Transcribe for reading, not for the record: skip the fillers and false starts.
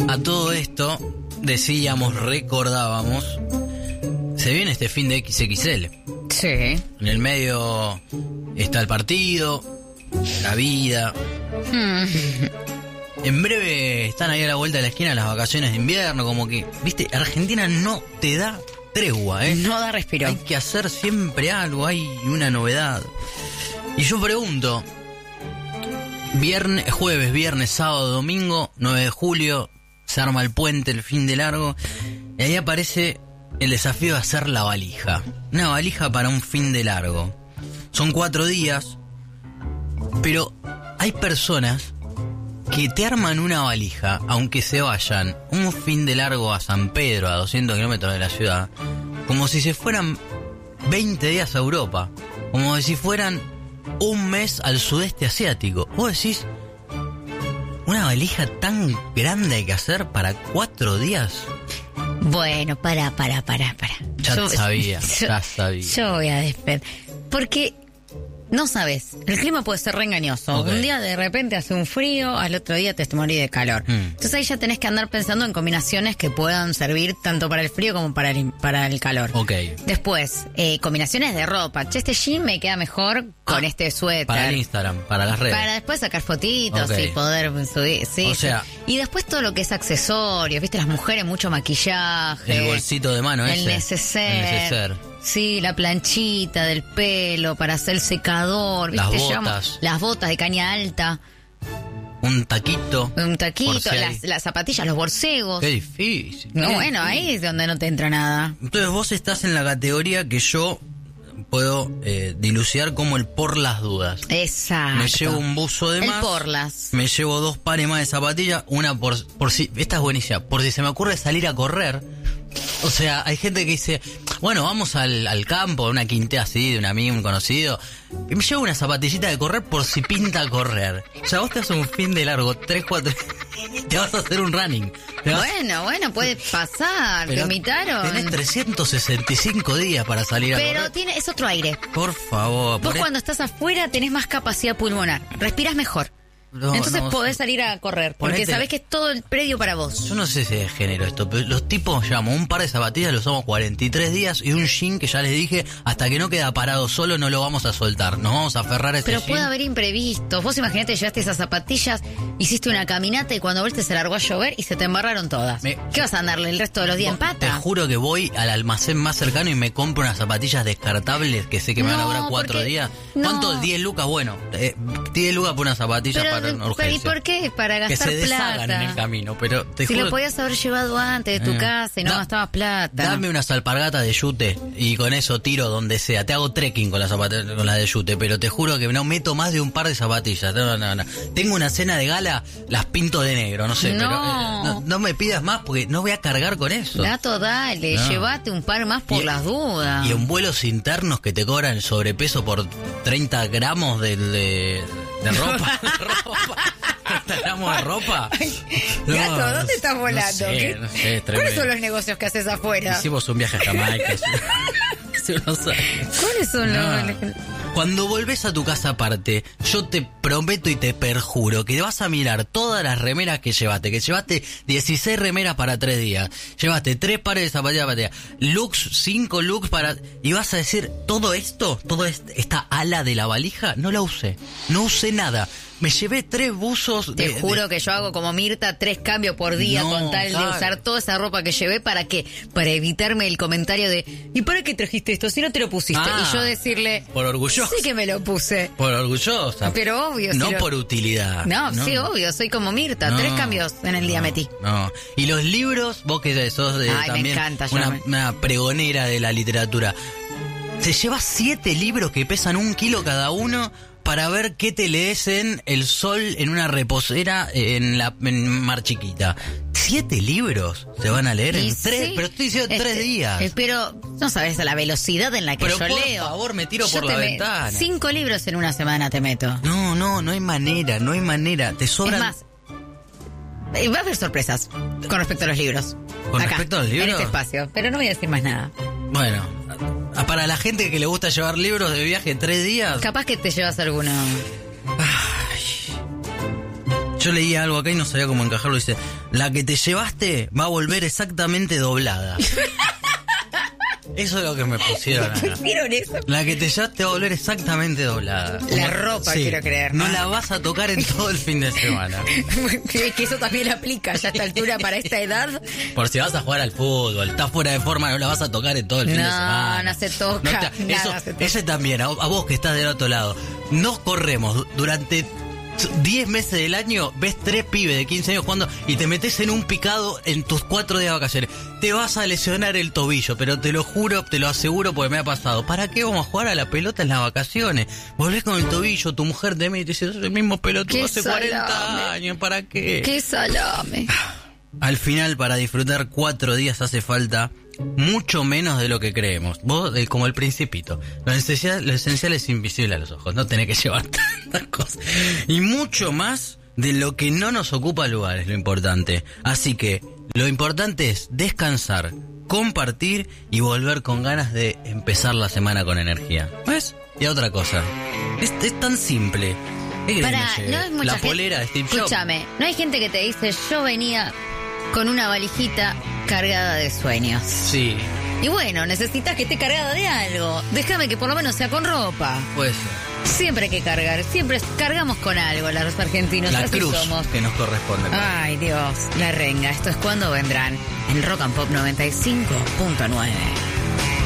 A todo esto, recordábamos, se viene este fin de XXL. Sí. En el medio está el partido, la vida. En breve están ahí a la vuelta de la esquina las vacaciones de invierno, como que, viste, Argentina no te da tregua, ¿eh? No da respiro. Hay que hacer siempre algo, hay una novedad. Y yo pregunto, jueves, viernes, sábado, domingo, 9 de julio, se arma el puente, el fin de largo, y ahí aparece el desafío de hacer la valija. Una valija para un fin de largo. Son 4 días, pero hay personas que te arman una valija, aunque se vayan un fin de largo a San Pedro, a 200 kilómetros de la ciudad, como si se fueran 20 días a Europa, como si fueran un mes al sudeste asiático. Vos decís, ¿una valija tan grande hay que hacer para 4 días? Bueno, para. Ya sabía. Yo voy a despedir. Porque no sabes, el clima puede ser re engañoso. Okay. Un día de repente hace un frío, al otro día te morís de calor. Entonces ahí ya tenés que andar pensando en combinaciones que puedan servir tanto para el frío como para el calor. Ok. Después, combinaciones de ropa. Che, este jean me queda mejor con este suéter. Para el Instagram, para las redes. Para después sacar fotitos y poder subir. Sí, o sea, y después todo lo que es accesorios, viste, las mujeres, mucho maquillaje. El bolsito de mano el neceser. Sí, la planchita del pelo para hacer el secador. ¿Viste? Las botas de caña alta. Un taquito, las zapatillas, los borcegos. Qué difícil. No, bueno, ahí es donde no te entra nada. Entonces vos estás en la categoría que yo puedo dilucidar como el por las dudas. Exacto. Me llevo un buzo de más. El porlas. Me llevo 2 pares más de zapatillas, una por si... Esta es buenísima. Por si se me ocurre salir a correr. O sea, hay gente que dice, bueno, vamos al campo, a una quinta así, de un amigo, un conocido, y me llevo una zapatillita de correr por si pinta correr. O sea, vos te haces un fin de largo, 3, 4... te vas a hacer un running. Bueno, puede pasar, pero te imitaron. Tenés 365 días para salir a correr. Pero es otro aire. Por favor. Vos cuando estás afuera tenés más capacidad pulmonar, respirás mejor. Entonces podés salir a correr, porque sabés que es todo el predio para vos. Yo no sé si es de género esto, pero los tipos, llamo, un par de zapatillas lo usamos 43 días y un jean que ya les dije, hasta que no queda parado solo no lo vamos a soltar, nos vamos a aferrar a ese Pero jean. puede haber imprevistos. Vos imaginate, llevaste esas zapatillas, hiciste una caminata y cuando volviste se largó a llover y se te embarraron todas. ¿Qué vas a andarle el resto de los días en pata? Te juro que voy al almacén más cercano y me compro unas zapatillas descartables que sé que me van a durar 4 días. ¿Cuánto? 10 lucas, bueno, 10 lucas por unas zapatillas para una urgencia. ¿Y por qué? Para gastar plata. Que se deshagan plata en el camino, pero te juro... Si lo podías haber llevado antes de tu casa y no gastabas plata. Dame unas alpargatas de yute y con eso tiro donde sea. Te hago trekking con las de yute, pero te juro que no meto más de un par de zapatillas. No. Tengo una cena de gala, las pinto de negro, no sé. Pero no me pidas más porque no voy a cargar con eso. Gato, dale, llévate un par más por las dudas. Y en vuelos internos que te cobran el sobrepeso por 30 gramos de ropa. 30 gramos de ropa. Gato, ¿dónde estás volando? No sé, ¿Cuáles son los negocios que haces afuera? Hicimos un viaje a Jamaica. ¿Cuáles son los...? Cuando volvés a tu casa aparte, yo te prometo y te perjuro que vas a mirar todas las remeras que llevaste 16 remeras para 3 días, llevaste 3 pares de zapatillas, looks, 5 looks para... Y vas a decir, toda esta ala de la valija, no la usé, no usé nada. Me llevé 3 buzos. Te juro que yo hago como Mirta 3 cambios por día con tal de usar toda esa ropa que llevé. ¿Para qué? Para evitarme el comentario de ¿y para qué trajiste esto si no te lo pusiste? Y yo decirle por orgulloso. Sí que me lo puse. Por orgullosa. Pero obvio. No por utilidad. No, sí, obvio. Soy como Mirta. 3 cambios en el día metí. No. Y los libros, vos que sos también me encanta, una pregonera de la literatura. Te llevas 7 libros que pesan 1 kilo cada uno para ver qué te lees en El Sol, en una reposera en Mar Chiquita. 7 libros se van a leer en 3, pero estoy diciendo 3 días. Pero no sabes la velocidad en la que yo leo. Por favor, me tiro por la ventana. 5 libros en una semana te meto. No hay manera. Te sobran... Es más, va a haber sorpresas con respecto a los libros. ¿Con respecto a los libros? En este espacio, pero no voy a decir más nada. Bueno, para la gente que le gusta llevar libros de viaje 3 días... Capaz que te llevas alguno. Yo leía algo acá y no sabía cómo encajarlo. Dice, la que te llevaste va a volver exactamente doblada. Eso es lo que me pusieron acá. ¿Vieron eso? La que te llevaste va a volver exactamente doblada. La ropa, sí, quiero creer. No la vas a tocar en todo el fin de semana. Que eso también aplica ya a esta altura para esta edad. Por si vas a jugar al fútbol, estás fuera de forma, no la vas a tocar en todo el fin de semana. No se toca. Ese también, a vos que estás del otro lado. Nos corremos durante 10 meses del año, ves 3 pibes de 15 años jugando y te metes en un picado en tus 4 días de vacaciones. Te vas a lesionar el tobillo, pero te lo juro, te lo aseguro porque me ha pasado. ¿Para qué vamos a jugar a la pelota en las vacaciones? Volvés con el tobillo, tu mujer te mete y dice, sos el mismo pelotudo hace 40 años, ¿para qué? ¡Qué salame! Al final, para disfrutar 4 días hace falta mucho menos de lo que creemos. Vos, como el Principito. Lo esencial es invisible a los ojos. No tenés que llevar tantas cosas. Y mucho más de lo que no nos ocupa lugar es lo importante. Así que lo importante es descansar, compartir y volver con ganas de empezar la semana con energía. ¿Ves? Y otra cosa. Es tan simple. No es mucha la gente. Polera de Steve Jobs. Escúchame, no hay gente que te dice, yo venía con una valijita cargada de sueños. Sí. Y bueno, necesitas que esté cargada de algo. Déjame que por lo menos sea con ropa. Puede ser. Siempre hay que cargar, siempre cargamos con algo los argentinos. La así cruz somos. que nos corresponde. Ay, Dios, la renga. Esto es Cuando Vendrán en Rock and Pop 95.9.